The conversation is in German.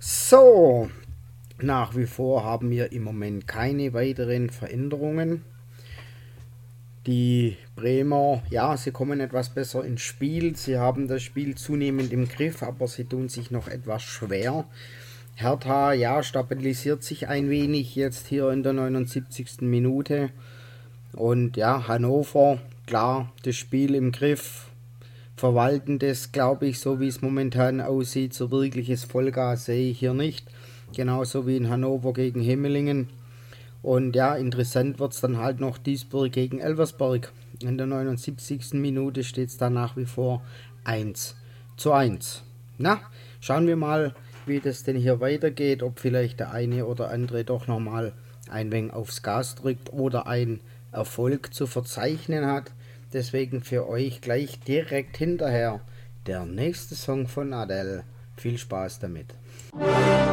So, nach wie vor haben wir im Moment keine weiteren Veränderungen. Die Bremer, ja, sie kommen etwas besser ins Spiel. Sie haben das Spiel zunehmend im Griff, aber sie tun sich noch etwas schwer. Hertha, ja, stabilisiert sich ein wenig jetzt hier in der 79. Minute. Und ja, Hannover, klar, das Spiel im Griff, verwalten das, glaube ich, so wie es momentan aussieht. So wirkliches Vollgas sehe ich hier nicht. Genauso wie in Hannover gegen Hemmelingen. Und ja, interessant wird es dann halt noch Duisburg gegen Elversberg. In der 79. Minute steht es dann nach wie vor 1:1. Na, schauen wir mal, wie das denn hier weitergeht. Ob vielleicht der eine oder andere doch nochmal ein wenig aufs Gas drückt oder ein Erfolg zu verzeichnen hat. Deswegen für euch gleich direkt hinterher der nächste Song von Adele. Viel Spaß damit.